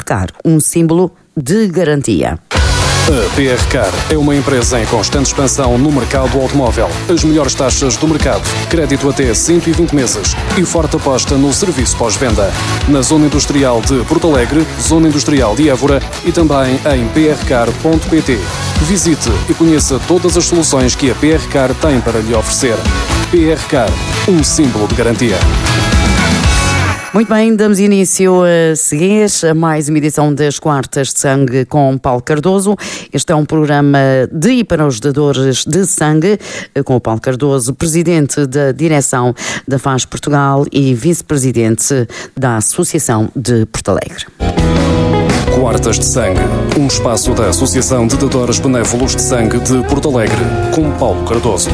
PR-Car, um símbolo de garantia. A PR-Car é uma empresa em constante expansão no mercado automóvel. As melhores taxas do mercado, crédito até 120 meses e forte aposta no serviço pós-venda. Na Zona Industrial de Porto Alegre, Zona Industrial de Évora e também em prcar.pt. Visite e conheça todas as soluções que a PR-Car tem para lhe oferecer. PR-Car, um símbolo de garantia. Muito bem, damos início a seguir a mais uma edição das Quartas de Sangue com Paulo Cardoso. Este é um programa de e para os dadores de sangue, com o Paulo Cardoso, presidente da direção da FAS Portugal e vice-presidente da Associação de Porto Alegre. Quartas de Sangue, um espaço da Associação de Dadores Benévolos de Sangue de Porto Alegre, com Paulo Cardoso.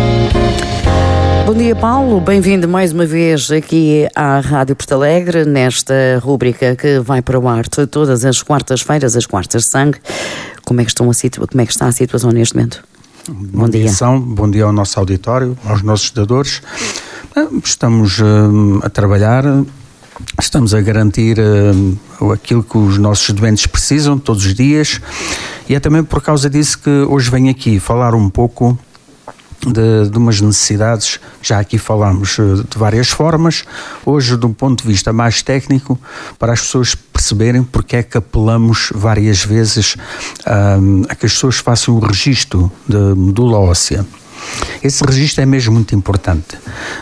Bom dia, Paulo. Bem-vindo mais uma vez aqui à Rádio Porto Alegre, nesta rúbrica que vai para o ar todas as quartas-feiras, as Quartas de Sangue. Como é que está a situação neste momento? Bom dia. Bom dia ao nosso auditório, aos nossos dadores. Estamos a trabalhar, estamos a garantir aquilo que os nossos doentes precisam todos os dias, e é também por causa disso que hoje venho aqui falar um pouco de umas necessidades. Já aqui falámos de várias formas, hoje de um ponto de vista mais técnico, para as pessoas perceberem porque é que apelamos várias vezes a que as pessoas façam o registro de medula óssea. Esse registro é mesmo muito importante,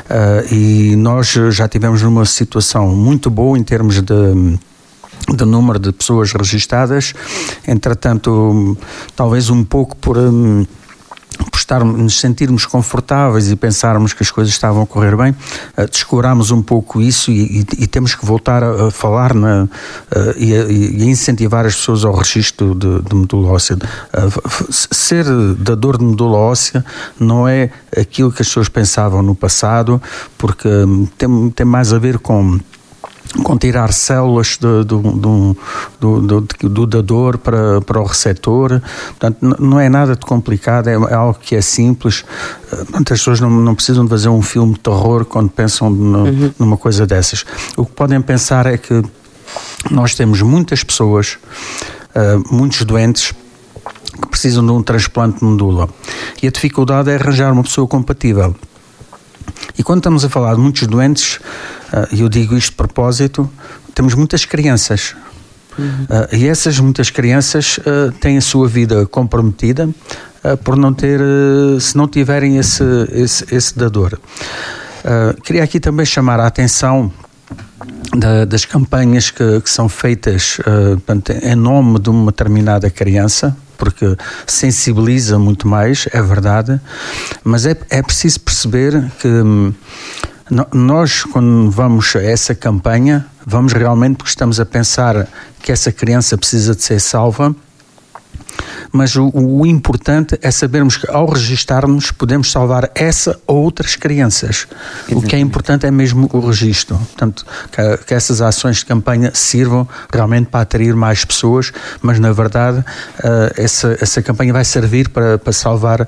e nós já tivemos numa situação muito boa em termos de número de pessoas registadas. Entretanto, talvez um pouco por nos sentirmos confortáveis e pensarmos que as coisas estavam a correr bem, descurámos um pouco isso e temos que voltar a falar e a incentivar as pessoas ao registro de medula óssea. Ser dador de medula óssea não é aquilo que as pessoas pensavam no passado, porque tem mais a ver com tirar células do dador para o receptor. Portanto, não é nada de complicado, é algo que é simples. As pessoas não precisam de fazer um filme de terror quando pensam numa coisa dessas. O que podem pensar é que nós temos muitas pessoas, muitos doentes, que precisam de um transplante de medula, e a dificuldade é arranjar uma pessoa compatível. E quando estamos a falar de muitos doentes, e eu digo isto de propósito, temos muitas crianças. E essas muitas crianças têm a sua vida comprometida por não ter, se não tiverem esse dador. Queria aqui também chamar a atenção das campanhas que são feitas em nome de uma determinada criança, porque sensibiliza muito mais, é verdade, mas é preciso perceber que nós, quando vamos a essa campanha, vamos realmente porque estamos a pensar que essa criança precisa de ser salva, mas o importante é sabermos que ao registarmos podemos salvar essa ou outras crianças. Exatamente. O que é importante é mesmo o registro. Portanto, que essas ações de campanha sirvam realmente para atrair mais pessoas, mas na verdade essa campanha vai servir para salvar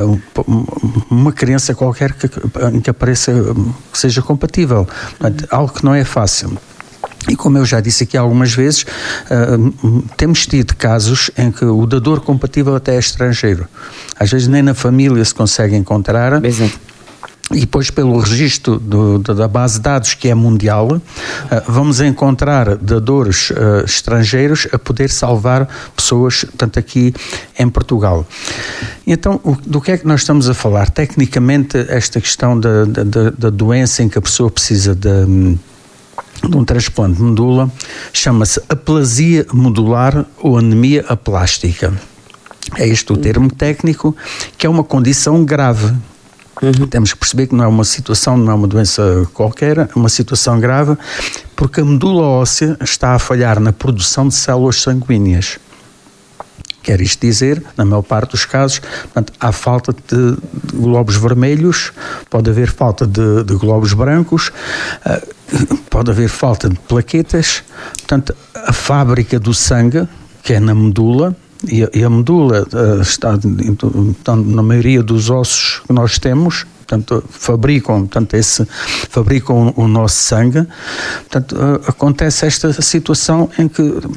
uma criança qualquer que apareça, que seja compatível. Portanto, algo que não é fácil. E como eu já disse aqui algumas vezes, temos tido casos em que o dador compatível até é estrangeiro. Às vezes nem na família se consegue encontrar. E depois, pelo registro da base de dados, que é mundial, vamos encontrar dadores estrangeiros a poder salvar pessoas, tanto aqui em Portugal. Então, do que é que nós estamos a falar? Tecnicamente, esta questão da doença em que a pessoa precisa de um transplante de medula chama-se aplasia medular ou anemia aplástica. É este o termo técnico, que é uma condição grave. Temos que perceber que não é uma situação, não é uma doença qualquer, é uma situação grave, porque a medula óssea está a falhar na produção de células sanguíneas. Quer isto dizer, na maior parte dos casos, portanto, há falta de glóbulos vermelhos, pode haver falta de glóbulos brancos, pode haver falta de plaquetas. Portanto, a fábrica do sangue, que é na medula, e a medula está na maioria dos ossos que nós temos, portanto, fabricam o nosso sangue. Portanto, acontece esta situação em que